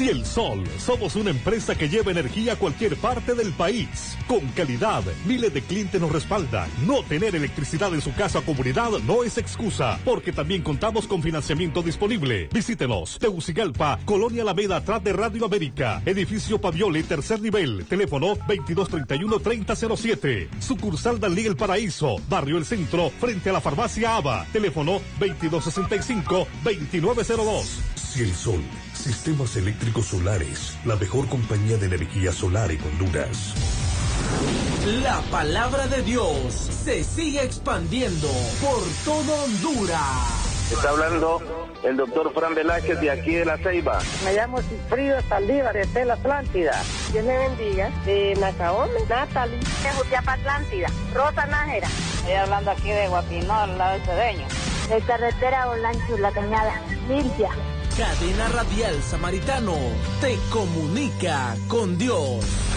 Ciel Sol, somos una empresa que lleva energía a cualquier parte del país. Con calidad, miles de clientes nos respaldan. No tener electricidad en su casa o comunidad no es excusa, porque también contamos con financiamiento disponible. Visítenos, Tegucigalpa, Colonia Alameda, atrás de Radio América, edificio Pavioli, tercer nivel, teléfono 2231-3007. Sucursal Dalí El Paraíso, Barrio El Centro, frente a la farmacia ABA, teléfono 2265-2902. Ciel Sol, sistemas eléctricos solares, la mejor compañía de energía solar en Honduras. La palabra de Dios se sigue expandiendo por todo Honduras. Está hablando el doctor Fran Velázquez de aquí de La Ceiba. Me llamo Cifrido Saldívar, de la Atlántida. Dios me bendiga. De Nacaome, Natalie. De Jutiapa, Atlántida. Rosa Nájera. Estoy hablando aquí de Guapinó, al lado del Cedeño. De Carretera Olancho, La Cañada. Limpia. Cadena Radial Samaritano te comunica con Dios.